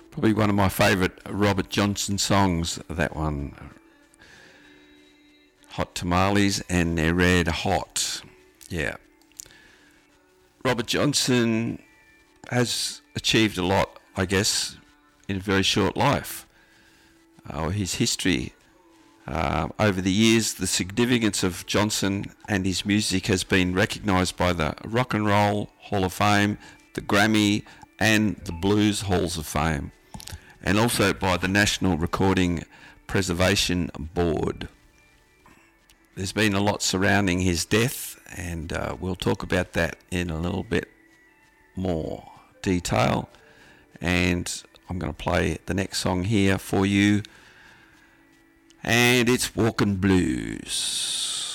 Probably one of my favourite Robert Johnson songs, that one. Hot Tamales and they're red hot. Yeah. Robert Johnson has achieved a lot, I guess, in a very short life. His history over the years, the significance of Johnson and his music has been recognised by the Rock and Roll Hall of Fame, the Grammy and the Blues Halls of Fame, and also by the National Recording Preservation Board. There's been a lot surrounding his death, and we'll talk about that in a little bit more detail. And I'm going to play the next song here for you, and it's Walkin' Blues.